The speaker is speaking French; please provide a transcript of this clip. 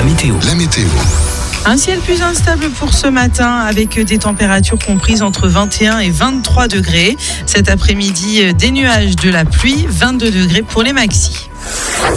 météo. Un ciel plus instable pour ce matin avec des températures comprises entre 21 et 23 degrés. Cet après-midi, des nuages, de la pluie, 22 degrés pour les maxis.